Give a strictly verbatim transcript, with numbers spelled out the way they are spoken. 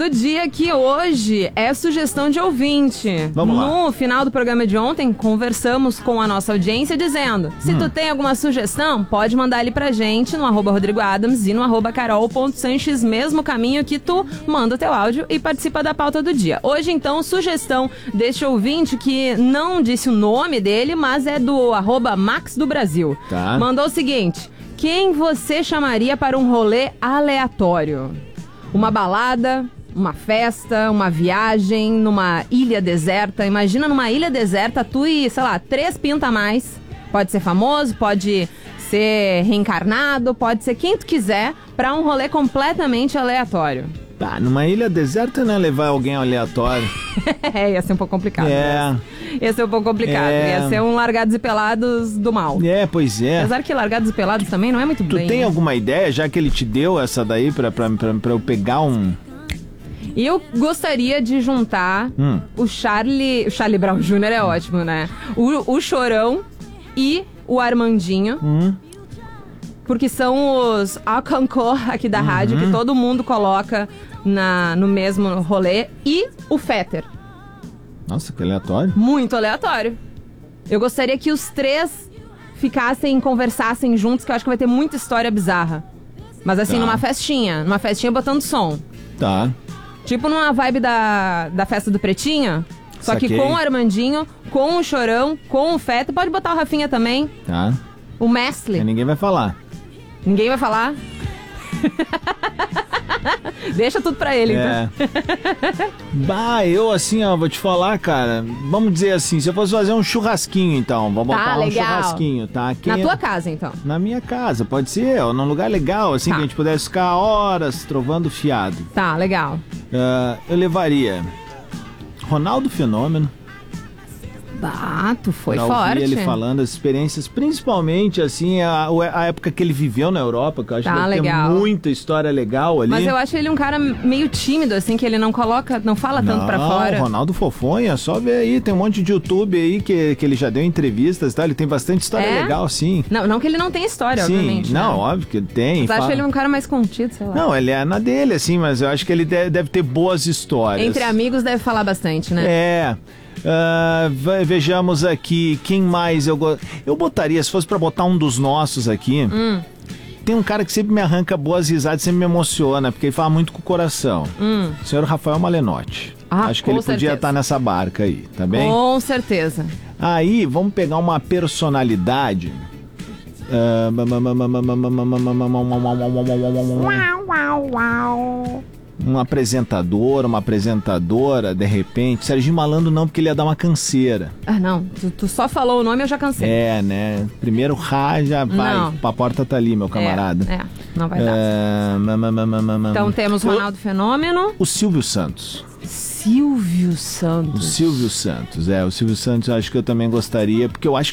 do dia, que hoje é sugestão de ouvinte. Vamos lá. No final do programa de ontem, conversamos com a nossa audiência dizendo, se hum. tu tem alguma sugestão, pode mandar ali pra gente no arroba Rodrigo Adams e no arroba carol.sanches, mesmo caminho que tu manda o teu áudio e participa da pauta do dia. Hoje, então, sugestão deste ouvinte que não disse o nome dele, mas é do arroba Max do Brasil. Tá. Mandou o seguinte: quem você chamaria para um rolê aleatório? Uma balada, uma festa, uma viagem numa ilha deserta. Imagina numa ilha deserta, tu e, sei lá, três pinta a mais. Pode ser famoso, pode ser reencarnado, pode ser quem tu quiser, pra um rolê completamente aleatório. Tá, numa ilha deserta não é levar alguém aleatório. É, ia ser um pouco complicado. É. Né? Ia ser um pouco complicado. É. Ia ser um Largados e Pelados do mal. É, pois é. Apesar que Largados e Pelados também não é muito Tu bem. tem né? alguma ideia, já que ele te deu essa daí pra, pra, pra, pra eu pegar um... Eu gostaria de juntar hum. o Charlie... O Charlie Brown Júnior é ótimo, né? O, o Chorão e o Armandinho. Hum. Porque são os Alcancor aqui da uhum. rádio, que todo mundo coloca na, no mesmo rolê. E o Fetter. Nossa, que aleatório. Muito aleatório. Eu gostaria que os três ficassem, conversassem juntos, que eu acho que vai ter muita história bizarra. Mas assim, tá. numa festinha. Numa festinha botando som. Tá. Tipo numa vibe da, da festa do Pretinha. Só Saquei. que com o Armandinho, com o Chorão, com o Fetter. Pode botar o Rafinha também. Tá. O Mestre. E ninguém vai falar. Ninguém vai falar? Deixa tudo pra ele, é. então. Bah, eu assim, ó, vou te falar, cara. Vamos dizer assim, se eu fosse fazer um churrasquinho, então. Vamos tá, botar legal. um churrasquinho, tá? Quem Na é... tua casa, então. Na minha casa, pode ser, ó, num lugar legal, assim, tá. que a gente pudesse ficar horas trovando fiado. Tá, legal. Uh, eu levaria Ronaldo Fenômeno. Ah, tu foi pra forte. ouvir ele falando as experiências, principalmente assim, a, a época que ele viveu na Europa, que eu acho tá, que deve legal. ter muita história legal ali. Mas eu acho ele um cara meio tímido, assim, que ele não coloca, não fala não, tanto pra fora. Ronaldo Fofonha, só ver aí, tem um monte de YouTube aí que, que ele já deu entrevistas, tá? Ele tem bastante história é? legal, sim. Não, não que ele não tenha história, sim, obviamente. não, né? óbvio que ele tem. Mas fala... acho ele um cara mais contido, sei lá. Não, ele é na dele, assim, mas eu acho que ele deve, deve ter boas histórias. Entre amigos deve falar bastante, né? É... Uh, vejamos aqui, quem mais eu go... eu botaria, se fosse pra botar um dos nossos aqui, hum. tem um cara que sempre me arranca boas risadas, sempre me emociona, porque ele fala muito com o coração. Hum. O senhor Rafael Malenotti. Ah, acho que ele certeza. podia estar nessa barca aí, tá bem? Com certeza. Aí, vamos pegar uma personalidade. Um apresentador, uma apresentadora, de repente. Serginho Malandro não, porque ele ia dar uma canseira. Ah, não. Tu, tu só falou o nome, eu já cansei. É, né? Primeiro Rá, já vai. Não. A porta tá ali, meu camarada. É, é não vai dar. É... Então temos Ronaldo Fenômeno. O Silvio Santos. Silvio Santos. O Silvio Santos, é. O Silvio Santos eu acho que eu também gostaria, porque eu acho